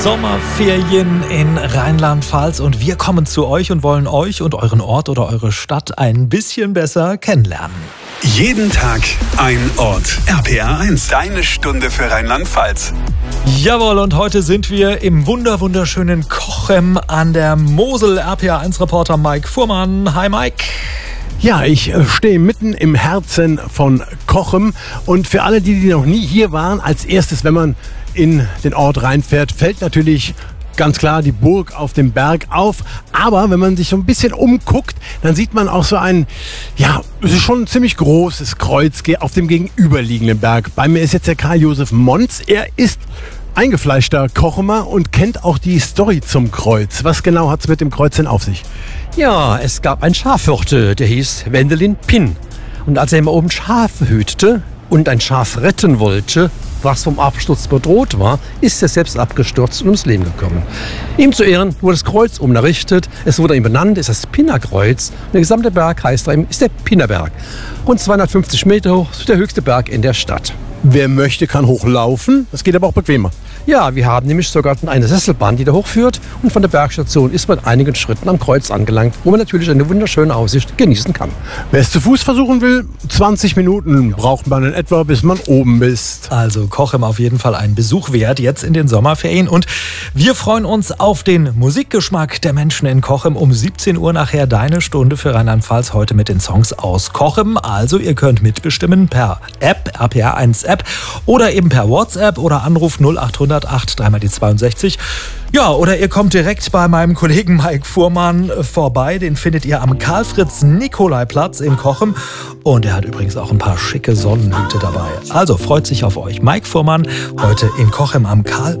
Sommerferien in Rheinland-Pfalz und wir kommen zu euch und wollen euch und euren Ort oder eure Stadt ein bisschen besser kennenlernen. Jeden Tag ein Ort. RPR 1, deine Stunde für Rheinland-Pfalz. Jawohl, und heute sind wir im wunderschönen Cochem an der Mosel. RPR 1 Reporter Mike Fuhrmann. Hi Mike. Ja, ich stehe mitten im Herzen von Cochem und für alle, die noch nie hier waren, als erstes, wenn man in den Ort reinfährt, fällt natürlich ganz klar die Burg auf dem Berg auf. Aber wenn man sich so ein bisschen umguckt, dann sieht man auch so ein, es ist schon ein ziemlich großes Kreuz auf dem gegenüberliegenden Berg. Bei mir ist jetzt der Karl Josef Monz. Er ist eingefleischter Cochemer und kennt auch die Story zum Kreuz. Was genau hat es mit dem Kreuz denn auf sich? Ja, es gab einen Schafhirte, der hieß Wendelin Pinn. Und als er immer oben Schafe hütete und ein Schaf retten wollte, was vom Absturz bedroht war, ist er selbst abgestürzt und ums Leben gekommen. Ihm zu Ehren wurde das Kreuz oben errichtet, es wurde ihm benannt, es ist das Pinnerkreuz. Und der gesamte Berg heißt er, ist der Pinnerberg. Rund 250 Meter hoch, ist der höchste Berg in der Stadt. Wer möchte, kann hochlaufen. Das geht aber auch bequemer. Ja, wir haben nämlich sogar eine Sesselbahn, die da hochführt. Und von der Bergstation ist man einigen Schritten am Kreuz angelangt, wo man natürlich eine wunderschöne Aussicht genießen kann. Wer es zu Fuß versuchen will, 20 Minuten braucht man in etwa, bis man oben ist. Also Cochem auf jeden Fall einen Besuch wert, jetzt in den Sommerferien. Und wir freuen uns auf den Musikgeschmack der Menschen in Cochem. Um 17 Uhr nachher deine Stunde für Rheinland-Pfalz heute mit den Songs aus Cochem. Also ihr könnt mitbestimmen per App, RPR 1 App oder eben per WhatsApp oder Anruf 0800 8 3 mal die 62. Ja, oder ihr kommt direkt bei meinem Kollegen Mike Fuhrmann vorbei. Den findet ihr am Karl-Fritz-Nikolai-Platz in Cochem. Und er hat übrigens auch ein paar schicke Sonnenhüte dabei. Also freut sich auf euch. Mike Fuhrmann heute in Cochem am Karl